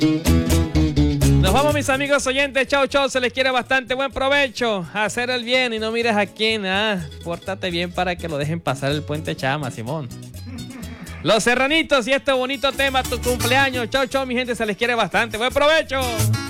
Nos vamos, mis amigos oyentes. Chau, chau. Se les quiere bastante. Buen provecho. Hacer el bien y no mires a quién. Pórtate bien para que lo dejen pasar el puente Chama, Simón. Los Serranitos y este bonito tema, tu cumpleaños. Chau, chau, mi gente. Se les quiere bastante. Buen provecho.